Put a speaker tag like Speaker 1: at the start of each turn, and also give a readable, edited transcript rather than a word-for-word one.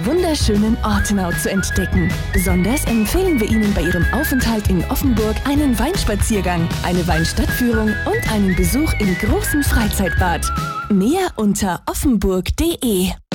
Speaker 1: wunderschönen Ortenau zu entdecken. Besonders empfehlen wir Ihnen bei Ihrem Aufenthalt in Offenburg einen Weinspaziergang, eine Weinstadtführung und einen Besuch im großen Freizeitbad. Mehr unter offenburg.de.